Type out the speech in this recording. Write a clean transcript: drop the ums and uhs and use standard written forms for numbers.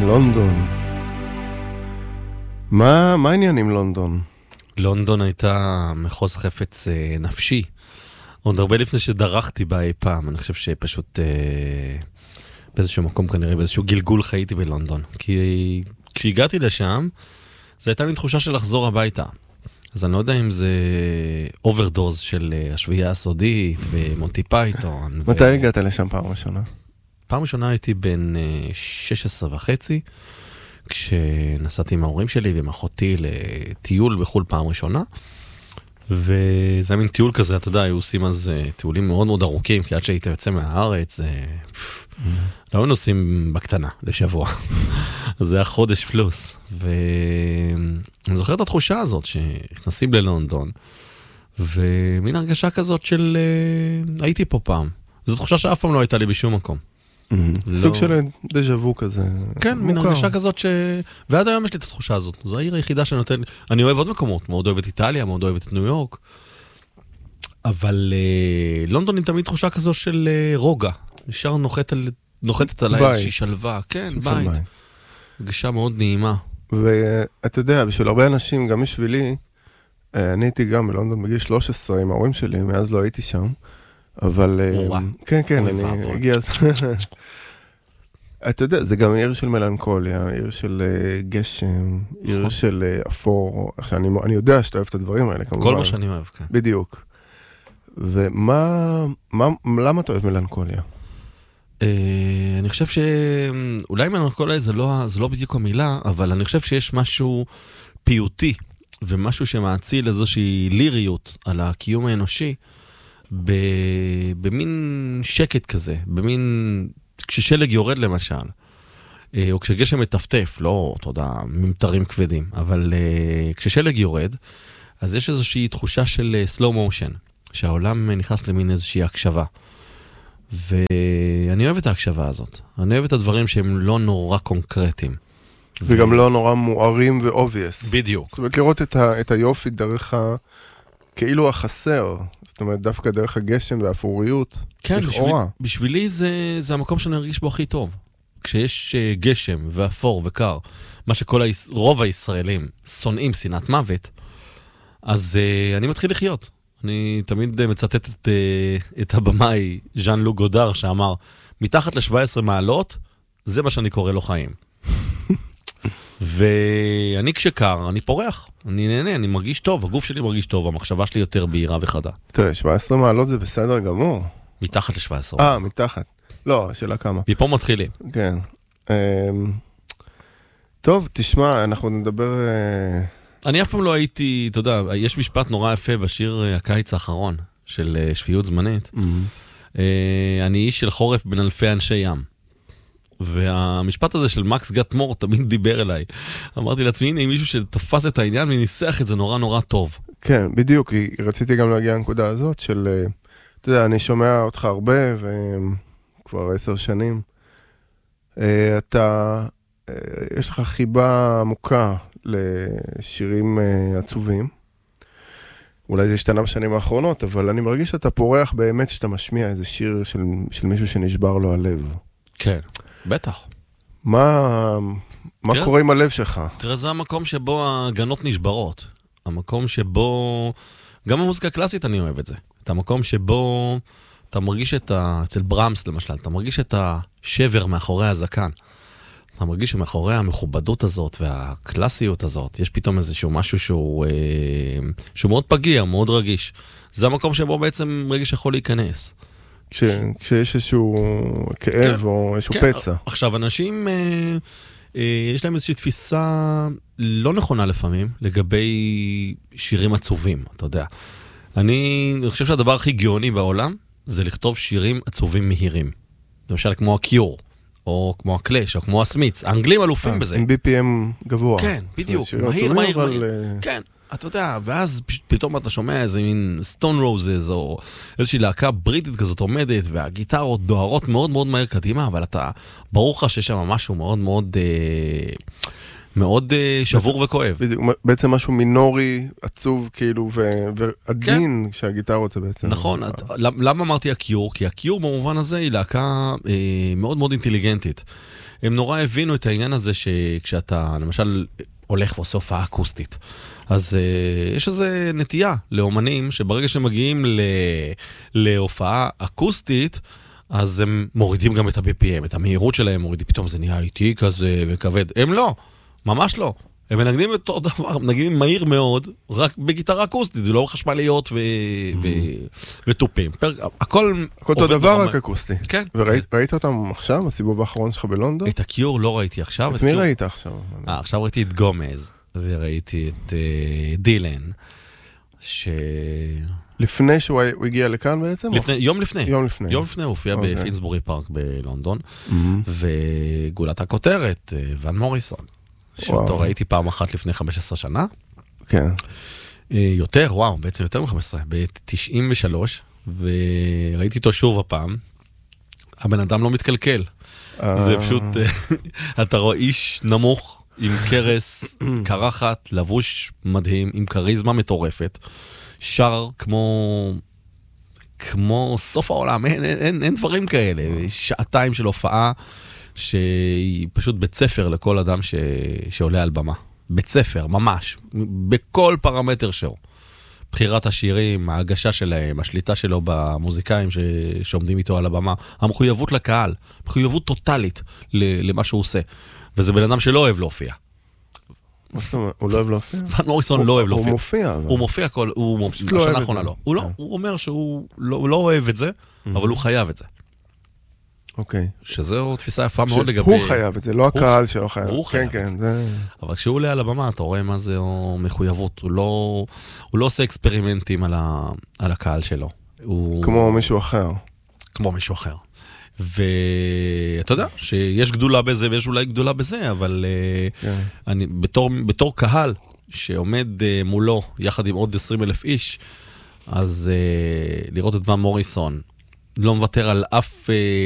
לונדון. מה העניין עם לונדון? לונדון הייתה מחוז חפץ נפשי. עוד הרבה לפני שדרכתי בה אי פעם. אני חושב שפשוט באיזשהו מקום כנראה, באיזשהו גלגול חייתי בלונדון. כי כשהגעתי לשם, זו הייתה מין תחושה של לחזור הביתה. אז אני לא יודע אם זה אוברדוז של השביעייה הסודית ומונטי פייתון. מתי הגעת לשם פעם ראשונה? פעם ראשונה הייתי בן 16 וחצי, כשנסעתי עם ההורים שלי ועם אחותי לטיול בחול פעם ראשונה. וזה היה מין טיול כזה, אתה יודע, היו עושים אז טיולים מאוד מאוד ארוכים, כי עד שהיית יוצא מהארץ, לא היו נוסעים בקטנה לשבוע. זה היה חודש פלוס. ואני זוכר את התחושה הזאת, שנכנסים ללונדון, ומין הרגשה כזאת של הייתי פה פעם. זו תחושה שאף פעם לא הייתה לי בשום מקום. סוג של דז'אבו כזה. כן, מין הרגשה כזאת ועד היום יש לי את התחושה הזאת. זו העיר היחידה שנותן... אני אוהב עוד מקומות, מאוד אוהב את איטליה, מאוד אוהב את ניו יורק. אבל לונדון היא תמיד תחושה כזו של רוגע. נשאר נוחתת עליי איזושהי שלווה. כן, בית. הרגשה מאוד נעימה. ואתה יודע, בשביל הרבה אנשים, גם בשבילי, אני הייתי גם בלונדון בגיל 13 עם ההורים שלי, מאז לא הייתי שם. אבל... כן, אני הגיע... אתה יודע, זה גם עיר של מלנכוליה, עיר של גשם, עיר של אפור. אני יודע שאתה אוהב את הדברים האלה, כמובן. כל מה שאני אוהב, כן. בדיוק. למה אתה אוהב מלנכוליה? אני חושב שאולי מלנכוליה זה לא בדיוק המילה, אבל אני חושב שיש משהו פיוטי, ומשהו שמעציל איזושהי ליריות על הקיום האנושי, במין שקט כזה, במין... כששלג יורד למשל, או כשגשם מטפטף, לא, אתה יודע, ממטרים כבדים, אבל כששלג יורד, אז יש איזושהי תחושה של slow motion, שהעולם נכנס למין איזושהי הקשבה. ואני אוהב את ההקשבה הזאת. אני אוהב את הדברים שהם לא נורא קונקרטיים. וגם לא נורא מוארים ו-obvious. בדיוק. זאת אומרת, לראות את היופי דרך כאילו החסר, זאת אומרת, דווקא דרך הגשם והאפוריות, כן, לכאורה. בשבילי זה המקום שאני ארגיש בו הכי טוב. כשיש גשם ואפור וקר, מה רוב הישראלים שונאים שנאת מוות, אז אני מתחיל לחיות. אני תמיד מצטט את הבמאי ז'אן לוק גודר, שאמר, מתחת ל-17 מעלות, זה מה שאני קורא לו חיים. ואני כשקר, אני פורח, אני נהנה, אני מרגיש טוב, הגוף שלי מרגיש טוב, המחשבה שלי יותר בהירה וחדה. תראה, 17 מעלות זה בסדר גמור. מתחת ל-17. מתחת. לא, השאלה כמה. מפה מתחילים. כן. טוב, תשמע, אנחנו נדבר... אני אף פעם לא הייתי, אתה יודע, יש משפט נורא יפה בשיר הקיץ האחרון, של שפיות זמנית. אני איש של חורף בין אלפי אנשי ים. והמשפט הזה של מקס גטמור תמיד דיבר אליי. אמרתי לעצמי, הנה, מישהו שתפס את העניין וניסח את זה נורא נורא טוב. כן, בדיוק. רציתי גם להגיע לנקודה הזאת של, אתה יודע, אני שומע אותך הרבה, וכבר 10 שנים. יש לך חיבה עמוקה לשירים עצובים. אולי זה השתנה בשנים האחרונות, אבל אני מרגיש שאתה פורח באמת שאתה משמיע איזה שיר של מישהו שנשבר לו הלב. כן. בטח. מה קורה עם הלב שלך? תראה, זה המקום שבו הגנות נשברות. המקום שבו, גם במוזיקה הקלאסית אני אוהב את זה. את המקום שבו אתה מרגיש אצל ברמס למשל, אתה מרגיש את השבר מאחורי הזקן. אתה מרגיש שמאחורי המכובדות הזאת והקלאסיות הזאת, יש פתאום איזשהו משהו שהוא מאוד פגיע, מאוד רגיש. זה המקום שבו בעצם רגיש יכול להיכנס. כשיש איזשהו כאב או איזשהו פצע. עכשיו, אנשים, יש להם איזושהי תפיסה לא נכונה לפעמים, לגבי שירים עצובים, אתה יודע. אני חושב שהדבר הכי גאוני בעולם, זה לכתוב שירים עצובים מהירים. למשל, כמו הקיור, או כמו הקלאש, או כמו הסמיץ. האנגלים אלופים בזה. עם BPM גבוה. כן, בדיוק. מהיר. כן. אתה יודע, ואז פתאום אתה שומע איזה מין סטון רוזס, או איזושהי להקה בריטית כזאת עומדת, והגיטרות דוהרות מאוד מאוד מהר קדימה, אבל אתה, ברור לך שיש שם משהו מאוד מאוד מאוד שבור וכואב. בעצם משהו מינורי, עצוב כאילו, ועדין שהגיטרות זה בעצם. נכון, למה אמרתי הקיור? כי הקיור במובן הזה היא להקה מאוד מאוד אינטליגנטית. הם נורא הבינו את העניין הזה שכשאתה למשל הולך ועושה הופעה אקוסטית, אז יש איזו נטייה לאומנים שברגע שמגיעים להופעה אקוסטית, אז הם מורידים גם את ה-BPM, את המהירות שלהם מורידים, פתאום זה נהיה איטי כזה וכבד. הם לא, ממש לא. הם מנגנים אותו דבר, מנגנים מהיר מאוד, רק בגיטרה אקוסטית, זה לא חשמליות וטופים. הכל אותו דבר, רק אקוסטי. כן. וראית אותם עכשיו, בסיבוב האחרון שלך בלונדון? את הקיור לא ראיתי עכשיו. את מי ראית עכשיו? עכשיו ראיתי את גומז, וראיתי את דילן, לפני שהוא הגיע לכאן בעצם? יום לפני. יום לפני. יום לפני, הוא הופיע בפינסבורי פארק בלונדון, וגולת הכותרת, ון מוריסון. שאותו ראיתי פעם אחת לפני 15 שנה. כן. יותר, וואו, בעצם יותר מ-15, ב-93, וראיתי אותו שוב הפעם. הבן אדם לא מתקלקל. זה פשוט, אתה רואה איש נמוך, עם קרס, קרחת, לבוש מדהים, עם קריזמה מטורפת, שר כמו סוף העולם, אין דברים כאלה. שעתיים של הופעה, שהיא פשוט בית ספר לכל אדם שעולה על במה. בית ספר, ממש. בכל פרמטר שלו. בחירת השירים, ההגשה שלהם, השליטה שלו במוזיקאים שעומדים איתו על הבמה, המחויבות לקהל, מחויבות טוטלית למה שהוא עושה. וזה בן אדם שלא אוהב להופיע. מה זאת אומרת? הוא לא אוהב להופיע? ון מוריסון לא אוהב להופיע. הוא מופיע. הוא מופיע כל... בשנה האחרונה לא. הוא אומר שהוא לא אוהב את זה, אבל הוא חייב את זה. אוקיי. שזו תפיסה יפה מאוד לגבי... הוא חייב את זה, לא הקהל שלו חייב. הוא חייב את זה. אבל כשהוא עולה על הבמה, אתה רואה מה זה מחויבות. הוא לא עושה אקספרימנטים על הקהל שלו. כמו מישהו אחר. כמו מישהו אחר. ואתה יודע שיש גדולה בזה ויש אולי גדולה בזה, אבל אני בתור קהל שעומד מולו יחד עם עוד 20,000 איש, אז לראות את ון מוריסון, לא מוותר על אף